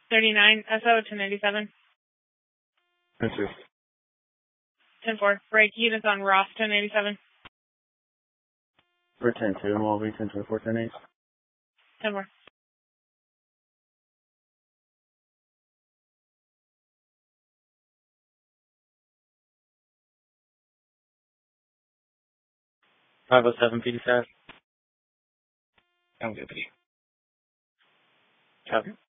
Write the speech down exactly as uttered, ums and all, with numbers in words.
thirty-nine, S O, ten eighty-seven. ten two. ten four, break units on Ross, ten eighty-seven. For ten two, and we'll be ten twenty-four, ten eight. ten four. five oh seven, P D S A. I'm good, P. Copy.